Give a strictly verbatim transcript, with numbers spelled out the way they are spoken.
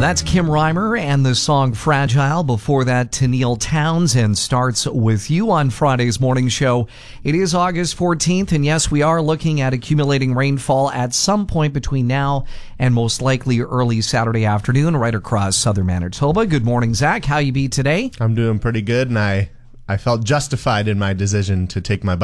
That's Kim Reimer and the song Fragile. Before that, Tennille Townsend Starts With You on Friday's morning show. It is August fourteenth, and yes, we are looking at accumulating rainfall at some point between now and most likely early Saturday afternoon right across southern Manitoba. Good morning, Zach. How you be today? I'm doing pretty good, and I, I felt justified in my decision to take my